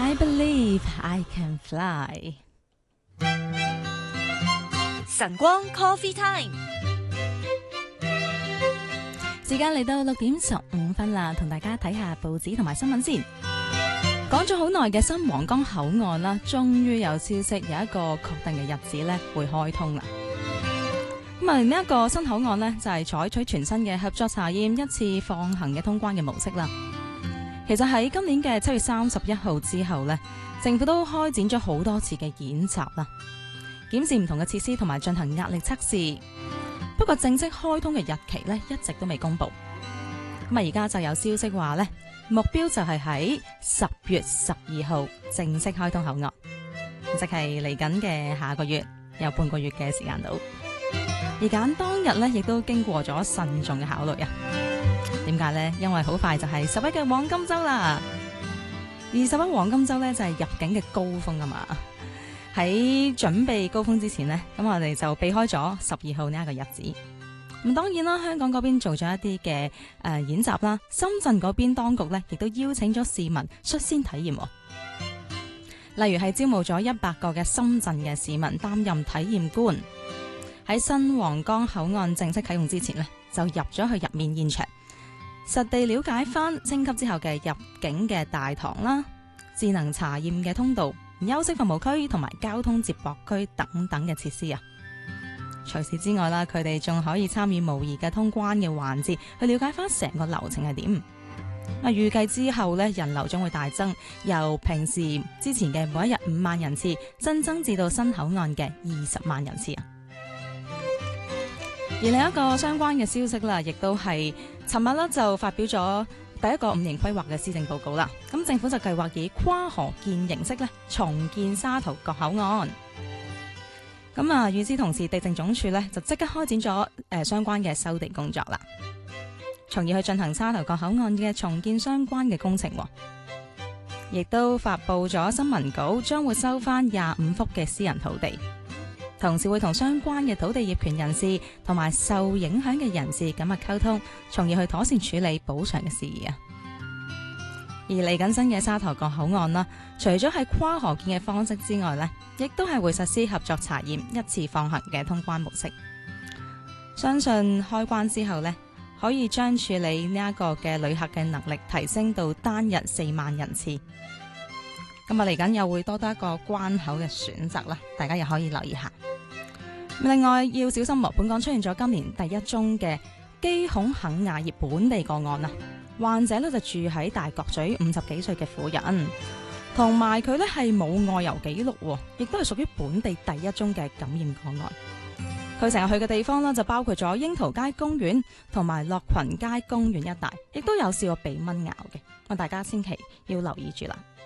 I believe I can fly。 晨光 Coffee Time， 時間嚟到6:15啦，同大家睇下報紙同埋新聞先。講咗好耐嘅新皇崗口岸啦，終於有消息，有一個確定嘅日子咧會開通啦。咁啊，呢一個新口岸呢，就係採取全新嘅合作查驗一次放行嘅通關嘅模式啦。其實喺今年嘅7月31號之後呢，政府都開展咗好多次嘅演習啦，檢視唔同嘅設施同埋進行壓力測試。不過正式開通嘅日期呢，一直都未公布。咁啊，而家就有消息話呢，目標就係喺10月12號正式開通口岸，即係嚟緊嘅下個月，有半個月嘅時間到。而揀當日呢，亦都經過咗慎重嘅考慮啊。點解呢？因為好快就係11嘅黃金週啦。而11黃金週呢，就係入境嘅高峰啊嘛。喺準備高峰之前呢，咁我哋就避開咗12號呢一個日子。咁當然啦，香港嗰邊做咗一啲嘅演習啦，深圳嗰邊當局呢，亦都邀請咗市民率先體驗。例如係招募咗100個嘅深圳嘅市民擔任體驗官，喺新皇崗口岸正式啟用之前呢，就入咗去入面現場，實地了解翻升級之後嘅入境嘅大堂啦、智能查驗嘅通道、休息服務區同埋交通接駁區等等嘅設施啊。除此之外啦，佢哋仲可以參與模擬嘅通關嘅環節，去了解翻成個流程係點。預計之後呢，人流將會大增，由平時之前嘅每一日5萬人次，新增至到新口岸嘅20萬人次啊。而另一個相關嘅消息啦，亦都係尋日啦就發表咗第一個5年規劃嘅施政報告啦。咁政府就計劃以跨河建形式咧重建沙頭角口岸。咁啊，與此同時，地政總署咧就即刻開展咗相關嘅收地工作啦，從而去進行沙頭角口岸嘅重建相關嘅工程。亦都發布咗新聞稿，將會收翻25幅嘅私人土地。同時會同相關嘅土地業權人士同埋受影響嘅人士緊密溝通，從而去妥善處理補償嘅事宜啊。而嚟緊新嘅沙頭角口岸啦，除咗係跨河建嘅方式之外呢，亦都係會實施合作查驗一次放行嘅通關模式。相信開關之後呢，可以將處理呢一個嘅旅客嘅能力提升到單日4萬人次。咁啊，嚟緊又會多得一個關口嘅選擇啦，大家又可以留意下。另外要小心喎，本港出現咗今年第一宗嘅肌孔肯亞葉本地個案啊，患者呢就住喺大角咀50幾歲嘅婦人，同埋佢呢係冇外遊記錄，亦都係屬於本地第一宗嘅感染個案。佢成日去嘅地方呢，就包括咗櫻桃街公園同埋樂群街公園一帶，亦都有試過被蚊咬嘅。大家千祈要留意住啦。